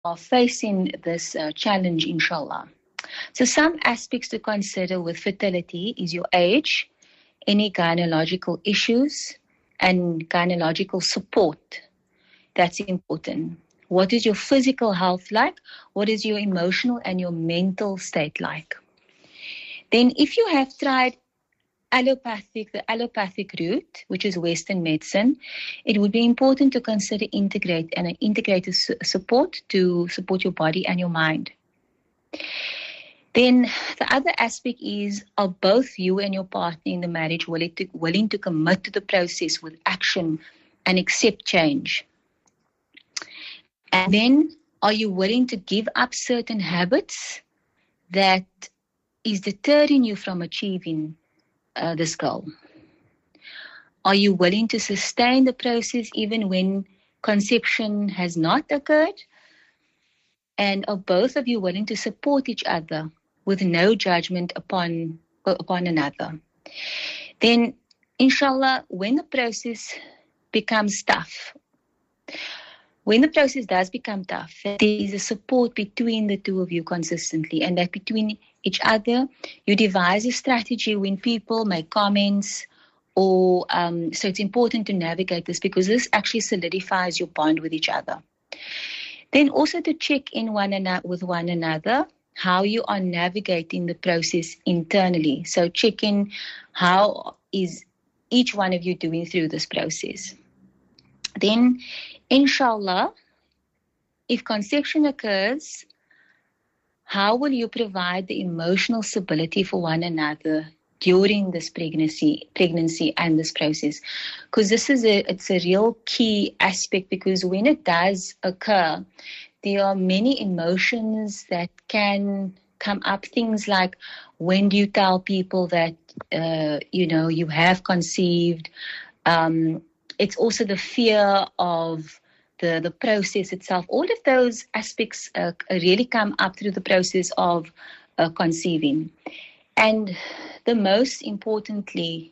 are facing this challenge, inshallah. So some aspects to consider with fertility is your age, any gynecological issues, and gynecological support. That's important. What is your physical health like? What is your emotional and your mental state like? Then if you have tried the allopathic route, which is Western medicine, it would be important to consider integrated support to support your body and your mind. Then the other aspect is, are both you and your partner in the marriage willing to commit to the process with action and accept change? And then, are you willing to give up certain habits that is deterring you from achieving this goal? Are you willing to sustain the process even when conception has not occurred? And are both of you willing to support each other with no judgment upon another? Then, inshallah, when the process becomes tough, when the process does become tough, there is a support between the two of you consistently, and that between each other, you devise a strategy when people make comments, or so it's important to navigate this because this actually solidifies your bond with each other. Then also to check in with one another, how you are navigating the process internally. So check in how is each one of you doing through this process. Then, inshallah, if conception occurs, how will you provide the emotional stability for one another during this pregnancy and this process? Because it's a real key aspect, because when it does occur, there are many emotions that can come up. Things like, when do you tell people that, you have conceived? It's also the fear of the process itself. All of those aspects really come up through the process of conceiving. And the most important,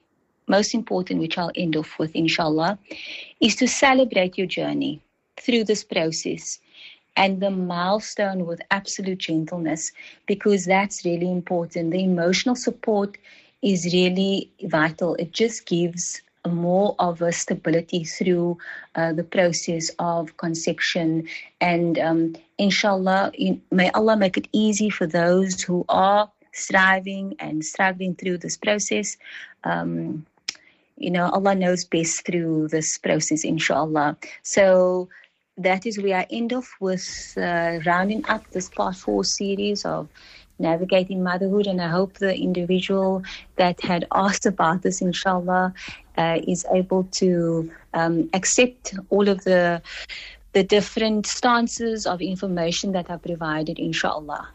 which I'll end off with, inshallah, is to celebrate your journey through this process and the milestone with absolute gentleness, because that's really important. The emotional support is really vital. It just gives more of a stability through the process of conception. And inshallah, may Allah make it easy for those who are striving and struggling through this process. Allah knows best through this process, inshallah. So that is where I end off with rounding up this part 4 series of navigating motherhood, and I hope the individual that had asked about this, inshallah, is able to accept all of the different stances of information that are provided, inshallah.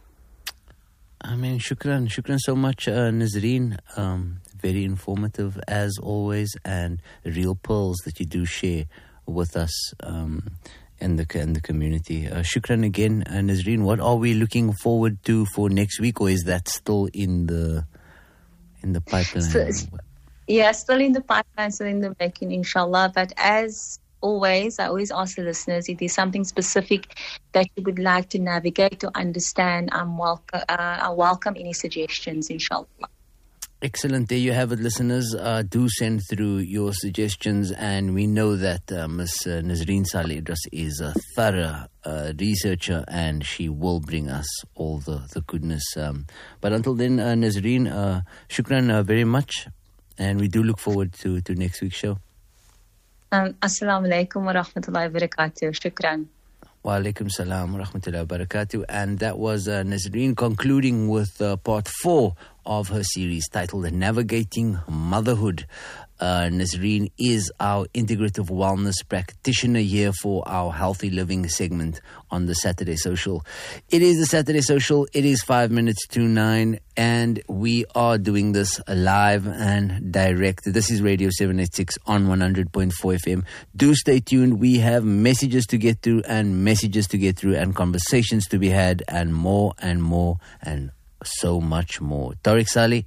I mean, shukran so much, Nazreen. Very informative as always, and real pearls that you do share with us in the community. Shukran again, Nazreen. What are we looking forward to for next week, or is that still in the pipeline? Still in the pipeline, still in the making, inshallah. But as always, I always ask the listeners, if there's something specific that you would like to navigate or understand, I welcome any suggestions, inshallah. Excellent. There you have it, listeners. Do send through your suggestions, and we know that Ms. Nazreen Saleh Idris is a thorough researcher, and she will bring us all the goodness. But until then, Nazreen, shukran very much, and we do look forward to next week's show. Assalamu alaikum wa rahmatullahi wa barakatuh. Shukran. Wa alaikum salam wa rahmatullahi wa barakatuh. And that was Nazreen concluding with part 4 of her series titled Navigating Motherhood. Nazreen is our integrative wellness practitioner here for our Healthy Living segment on the Saturday Social. It is the Saturday Social. It is 5 minutes to 9, and we are doing this live and direct. This is Radio 786 on 100.4 FM. Do stay tuned. We have messages to get through and conversations to be had, and more and so much more. Tariq Saleh,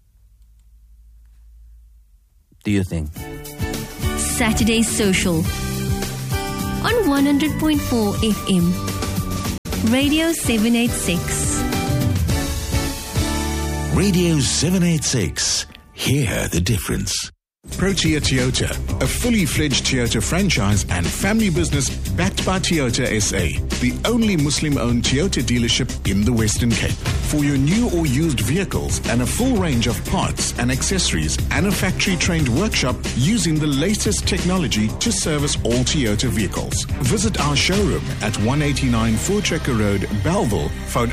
do you think? Saturday Social on 100.4 FM. Radio 786. Radio 786. Hear the difference. Protea Toyota, a fully fledged Toyota franchise and family business backed by Toyota SA, the only Muslim-owned Toyota dealership in the Western Cape. For your new or used vehicles and a full range of parts and accessories and a factory-trained workshop using the latest technology to service all Toyota vehicles. Visit our showroom at 189 Voortrekker Road, Bellville, phone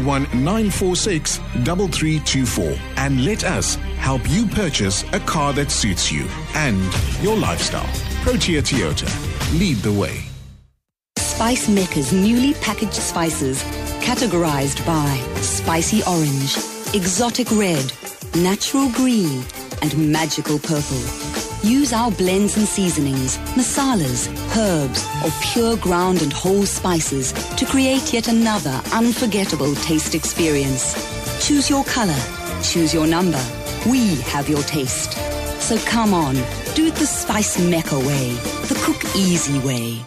021-946-3324, and let us help you purchase a car that suits you and your lifestyle. Protea Toyota. Lead the way. Spice Mecca's newly packaged spices, categorized by spicy orange, exotic red, natural green, and magical purple. Use our blends and seasonings, masalas, herbs, or pure ground and whole spices to create yet another unforgettable taste experience. Choose your color. Choose your number. We have your taste. So come on, do it the Spice Mecca way, the cook easy way.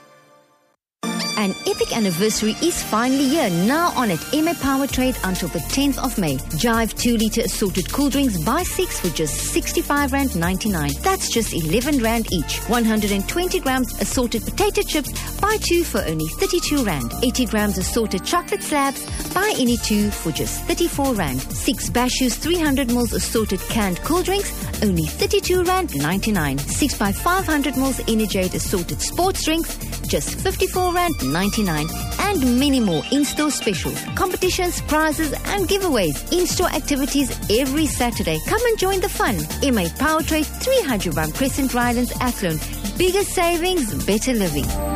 An epic anniversary is finally here, now on at MA Power Trade until the 10th of May. Jive 2-litre assorted cool drinks, buy 6 for just R65.99. That's just R11 each. 120 grams assorted potato chips, buy 2 for only R32. 80 grams assorted chocolate slabs, buy any 2 for just R34. 6 Bashu's 300 ml assorted canned cool drinks, only R32.99. 6 by 500 ml Energade assorted sports drinks, just R54.99, and many more in-store specials, competitions, prizes, and giveaways. In-store activities every Saturday. Come and join the fun. MA Power Trade, 300 Crescent Rylands, Athlone. Bigger savings, better living.